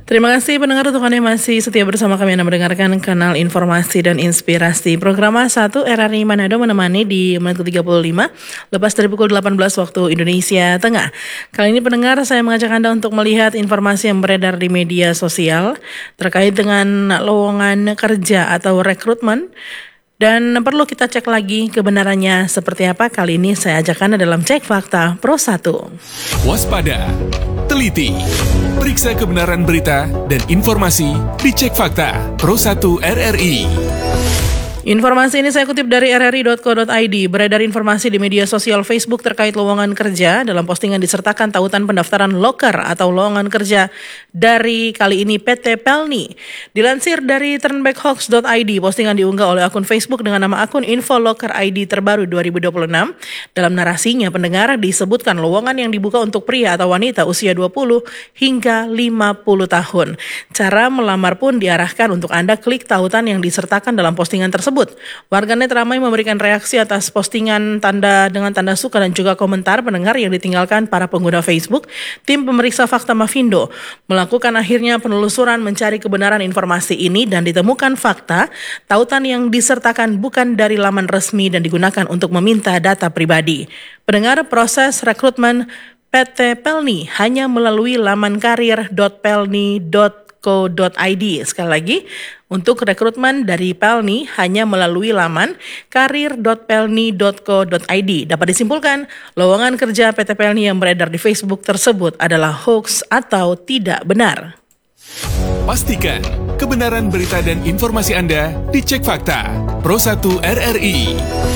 Terima kasih pendengar untuk Anda yang masih setia bersama kami. Anda mendengarkan kanal informasi dan inspirasi. Program 1 RRI Manado menemani di menit ke-35 lepas dari pukul 18 waktu Indonesia Tengah. Kali ini pendengar, saya mengajak Anda untuk melihat informasi yang beredar di media sosial terkait dengan lowongan kerja atau rekrutmen. Dan perlu kita cek lagi kebenarannya seperti apa. Kali ini saya ajak Anda dalam Cek Fakta Pro 1. Waspada, teliti, periksa kebenaran berita dan informasi di Cek Fakta Pro 1 RRI. Informasi ini saya kutip dari rri.co.id. Beredar informasi di media sosial Facebook terkait lowongan kerja. Dalam postingan disertakan tautan pendaftaran loker atau lowongan kerja dari kali ini PT Pelni. Dilansir dari turnbackhoax.id, postingan diunggah oleh akun Facebook dengan nama akun Info Loker ID terbaru 2026. Dalam narasinya, pendengar disebutkan lowongan yang dibuka untuk pria atau wanita usia 20 hingga 50 tahun. Cara melamar pun diarahkan untuk Anda klik tautan yang disertakan dalam postingan tersebut. Warganet ramai memberikan reaksi atas postingan dengan tanda suka dan juga komentar pendengar yang ditinggalkan para pengguna Facebook. Tim pemeriksa fakta Mafindo melakukan akhirnya penelusuran mencari kebenaran informasi ini dan ditemukan fakta tautan yang disertakan bukan dari laman resmi dan digunakan untuk meminta data pribadi. Pendengar, proses rekrutmen PT Pelni hanya melalui laman karir.pelni.co.id. Sekali lagi, untuk rekrutmen dari Pelni hanya melalui laman karir.pelni.co.id. Dapat disimpulkan, lowongan kerja PT Pelni yang beredar di Facebook tersebut adalah hoax atau tidak benar. Pastikan kebenaran berita dan informasi Anda di Cek Fakta Pro 1 RRI.